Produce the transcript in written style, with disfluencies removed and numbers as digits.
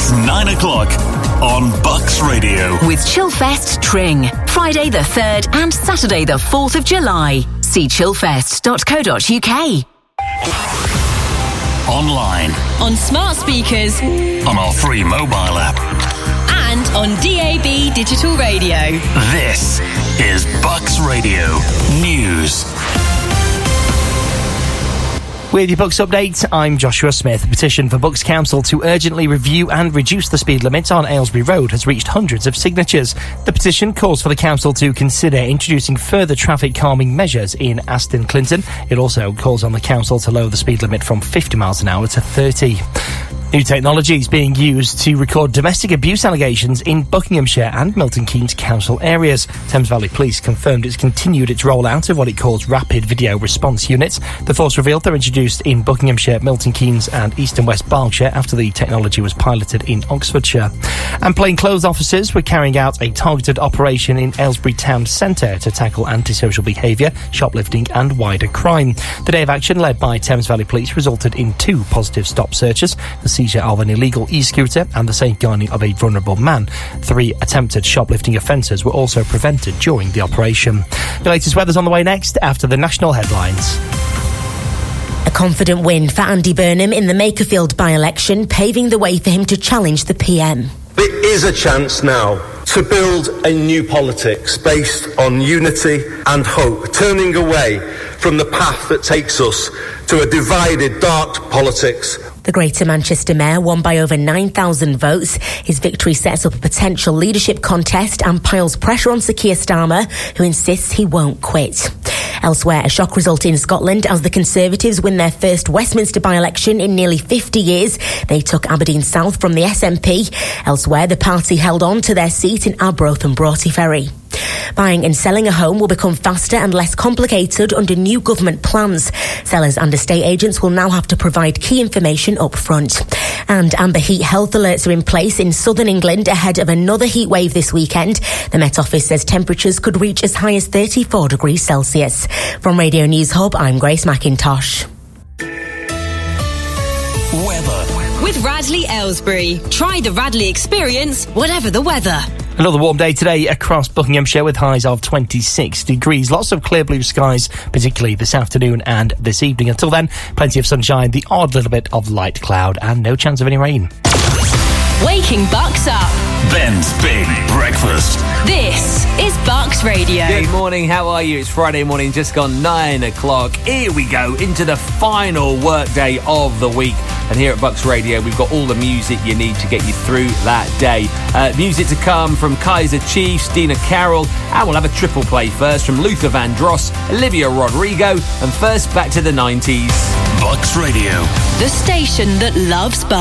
It's 9 o'clock on Bucks Radio. With Chillfest Tring, Friday the 3rd and Saturday the 4th of July. See chillfest.co.uk. Online. On smart speakers. On our free mobile app. And on DAB Digital Radio. This is Bucks Radio News. With your Bucks update, I'm Joshua Smith. A petition for Bucks Council to urgently review and reduce the speed limit on Aylesbury Road has reached hundreds of signatures. The petition calls for the council to consider introducing further traffic calming measures in Aston Clinton. It also calls on the council to lower the speed limit from 50 miles an hour to 30. New technology is being used to record domestic abuse allegations in Buckinghamshire and Milton Keynes council areas. Thames Valley Police confirmed it's continued its rollout of what it calls rapid video response units. The force revealed they're introduced in Buckinghamshire, Milton Keynes and East and West Berkshire after the technology was piloted in Oxfordshire. And plainclothes officers were carrying out a targeted operation in Aylesbury Town Centre to tackle antisocial behaviour, shoplifting and wider crime. The day of action, led by Thames Valley Police, resulted in 2 positive stop searches, the seizure of an illegal e-scooter and the safeguarding of a vulnerable man. 3 attempted shoplifting offences were also prevented during the operation. The latest weather's on the way next after the national headlines. A confident win for Andy Burnham in the Makerfield by-election, paving the way for him to challenge the PM. There is a chance now to build a new politics based on unity and hope, turning away from the path that takes us to a divided, dark politics. The Greater Manchester Mayor won by over 9,000 votes. His victory sets up a potential leadership contest and piles pressure on Sir Keir Starmer, who insists he won't quit. Elsewhere, a shock result in Scotland as the Conservatives win their first Westminster by-election in nearly 50 years. They took Aberdeen South from the SNP. Elsewhere, the party held on to their seat in Arbroath and Broughty Ferry. Buying and selling a home will become faster and less complicated under new government plans. Sellers and estate agents will now have to provide key information up front. And amber heat health alerts are in place in southern England ahead of another heat wave this weekend. The Met Office says temperatures could reach as high as 34 degrees Celsius. From Radio News Hub, I'm Grace McIntosh. Weather. With Radley Aylesbury. Try the Radley experience, whatever the weather. Another warm day today across Buckinghamshire with highs of 26 degrees. Lots of clear blue skies, particularly this afternoon and this evening. Until then, plenty of sunshine, the odd little bit of light cloud and no chance of any rain. Waking Bucks up. Ben's Big Breakfast. This is Bucks Radio. Good morning, how are you? It's Friday morning, just gone 9 o'clock. Here we go, into the final work day of the week. And here at Bucks Radio, we've got all the music you need to get you through that day. Music to come from Kaiser Chiefs, Dina Carroll, and we'll have a triple play first from Luther Vandross, Olivia Rodrigo, and first back to the 90s. Bucks Radio. The station that loves Bucks.